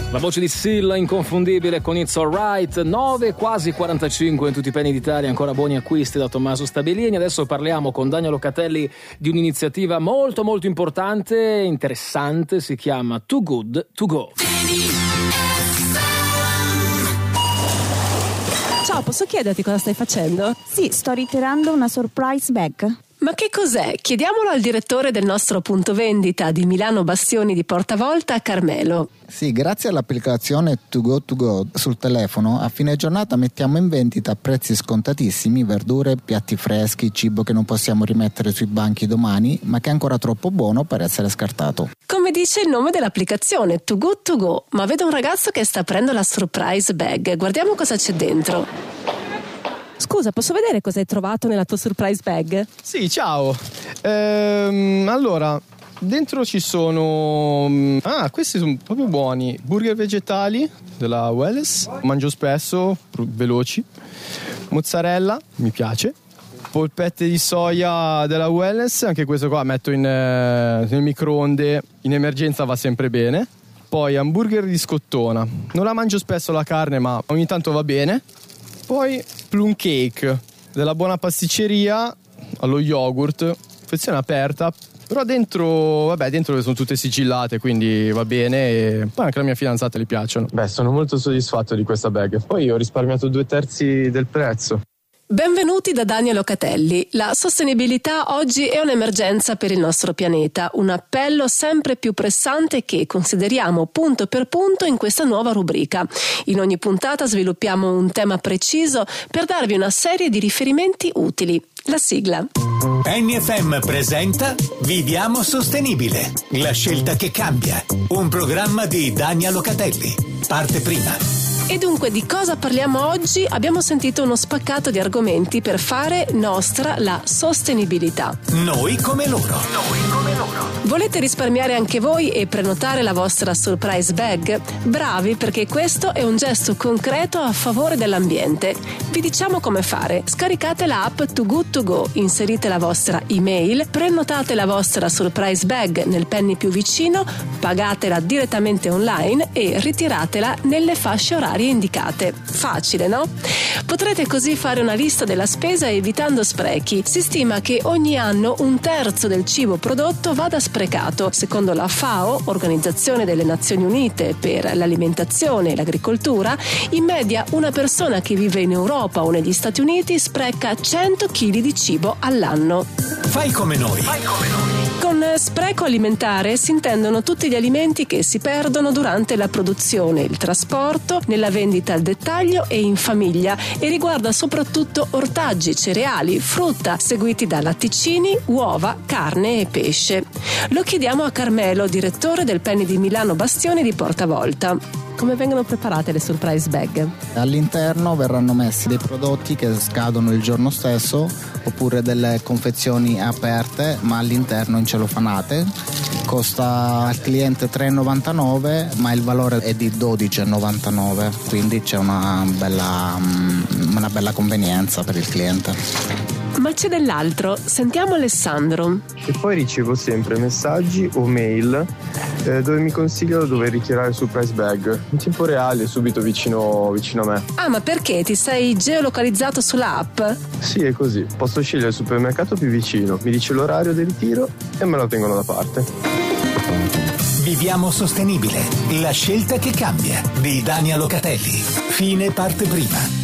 La voce di Silla inconfondibile con It's Alright. 9, quasi 45 in tutti i penny d'Italia, ancora buoni acquisti da Tommaso Stabilini. Adesso parliamo con Daniel Locatelli di un'iniziativa molto molto importante, interessante, si chiama Too Good To Go. Ciao, posso chiederti cosa stai facendo? Sì, sto ritirando una surprise bag. Ma che cos'è? Chiediamolo al direttore del nostro punto vendita di Milano Bastioni di Portavolta, Carmelo. Sì, grazie all'applicazione Too Go To Go sul telefono, a fine giornata mettiamo in vendita a prezzi scontatissimi verdure, piatti freschi, cibo che non possiamo rimettere sui banchi domani, ma che è ancora troppo buono per essere scartato. Come dice il nome dell'applicazione, Too Good To Go, ma vedo un ragazzo che sta aprendo la surprise bag. Guardiamo cosa c'è dentro. Scusa, posso vedere cosa hai trovato nella tua surprise bag? Sì, ciao. Allora, dentro ci sono... questi sono proprio buoni. Burger vegetali della Welles. Mangio spesso, veloci. Mozzarella, mi piace. Polpette di soia della Welles. Anche questo qua metto nel microonde. In emergenza va sempre bene. Poi hamburger di scottona. Non la mangio spesso la carne, ma ogni tanto va bene. Poi plum cake della buona pasticceria allo yogurt, confezione aperta, però dentro sono tutte sigillate, quindi va bene, e poi anche la mia fidanzata gli piacciono. Beh, sono molto soddisfatto di questa bag, poi ho risparmiato 2/3 del prezzo. Benvenuti da Daniel Locatelli. La sostenibilità oggi è un'emergenza per il nostro pianeta, un appello sempre più pressante che consideriamo punto per punto in questa nuova rubrica. In ogni puntata sviluppiamo un tema preciso per darvi una serie di riferimenti utili. La sigla. NFM presenta Viviamo Sostenibile, la scelta che cambia. Un programma di Daniel Locatelli. Parte prima. E dunque di cosa parliamo oggi? Abbiamo sentito uno spaccato di argomenti per fare nostra la sostenibilità. Noi come loro. Volete risparmiare anche voi e prenotare la vostra surprise bag? Bravi, perché questo è un gesto concreto a favore dell'ambiente. Vi diciamo come fare. Scaricate la app Too Good To Go, inserite la vostra email, prenotate la vostra surprise bag nel penny più vicino, pagatela direttamente online e ritiratela nelle fasce orarie indicate. Facile, no? Potrete così fare una lista della spesa evitando sprechi. Si stima che ogni anno 1/3 del cibo prodotto vada sprecato. Secondo la FAO, Organizzazione delle Nazioni Unite per l'alimentazione e l'agricoltura, in media una persona che vive in Europa o negli Stati Uniti spreca 100 kg di cibo all'anno. Fai come noi. Con spreco alimentare si intendono tutti gli alimenti che si perdono durante la produzione, il trasporto, nella vendita al dettaglio e in famiglia, e riguarda soprattutto ortaggi, cereali, frutta, seguiti da latticini, uova, carne e pesce. Lo chiediamo a Carmelo, direttore del penny di Milano Bastioni di Portavolta. Come vengono preparate le surprise bag? All'interno verranno messi dei prodotti che scadono il giorno stesso, oppure delle confezioni aperte ma all'interno in cellofanate. Costa al cliente 3,99, ma il valore è di 12,99, quindi c'è una bella convenienza per il cliente. Ma c'è dell'altro, sentiamo Alessandro. E poi ricevo sempre messaggi o mail dove mi consigliano dove ritirare il surprise bag in tempo reale, subito vicino a me. Ah, ma perché? Ti sei geolocalizzato sull'app? Sì, è così. Posso scegliere il supermercato più vicino, mi dice l'orario del ritiro e me lo tengono da parte. Viviamo Sostenibile, la scelta che cambia, di Daniel Locatelli. Fine parte prima.